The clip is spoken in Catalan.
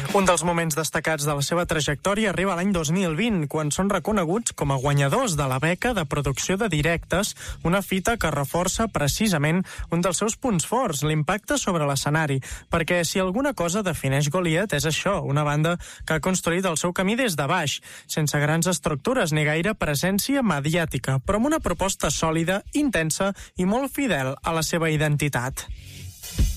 Un dels moments destacats de la seva trajectòria arriba l'any 2020, quan són reconeguts com a guanyadors de la beca de producció de directes, una fita que reforça precisament un dels seus punts forts, l'impacte sobre l'escenari. Perquè si alguna cosa defineix Goliat és això, una banda que ha construït el seu camí des de baix, sense grans estructures ni gaire presència mediàtica, però amb una proposta sòlida, intensa i molt fidel a la seva identitat.